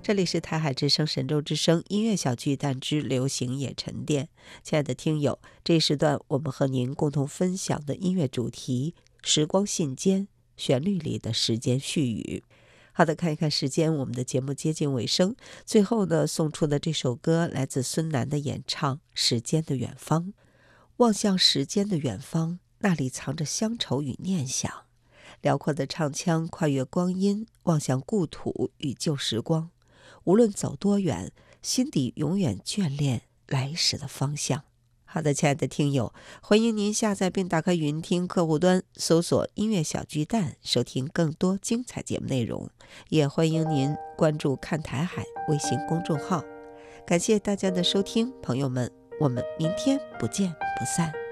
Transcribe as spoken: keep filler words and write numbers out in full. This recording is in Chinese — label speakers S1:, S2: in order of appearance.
S1: 这里是台海之声神州之声音乐小巨蛋之流行夜沉淀。亲爱的听友，这一时段我们和您共同分享的音乐主题，时光信笺，旋律里的时间絮语。好的，看一看时间，我们的节目接近尾声。最后呢，送出的这首歌来自孙楠的演唱《时间的远方》。望向时间的远方，那里藏着乡愁与念想。辽阔的唱腔跨越光阴，望向故土与旧时光。无论走多远，心底永远眷恋来时的方向。好的，亲爱的听友，欢迎您下载并打开云听客户端，搜索音乐小巨蛋，收听更多精彩节目内容。也欢迎您关注看台海微信公众号。感谢大家的收听，朋友们，我们明天不见不散。